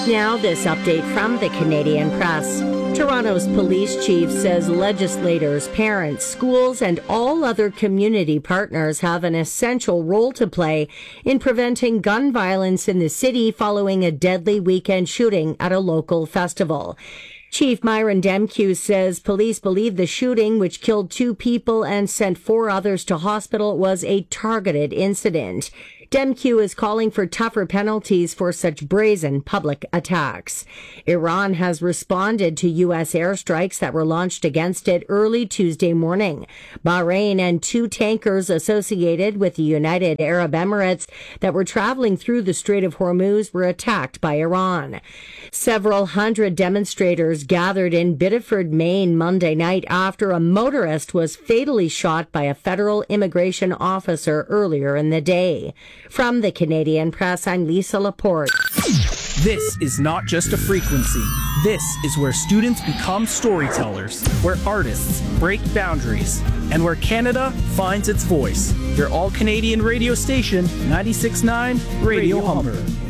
Now, this update from the Canadian Press. Toronto's police chief says legislators, parents, schools, and all other community partners have an essential role to play in preventing gun violence in the city following a deadly weekend shooting at a local festival. Chief Myron Demkiw says police believe the shooting, which killed 2 people and sent 4 others to hospital, was a targeted incident. Demkiw is calling for tougher penalties for such brazen public attacks. Iran has responded to U.S. airstrikes that were launched against it early Tuesday morning. Bahrain and 2 tankers associated with the United Arab Emirates that were traveling through the Strait of Hormuz were attacked by Iran. Several hundred demonstrators gathered in Biddeford, Maine Monday night after a motorist was fatally shot by a federal immigration officer earlier in the day. From the Canadian Press, I'm Lisa Laporte. This is not just a frequency. This is where students become storytellers, where artists break boundaries, and where Canada finds its voice. Your all-Canadian radio station, 96.9 Radio Humber.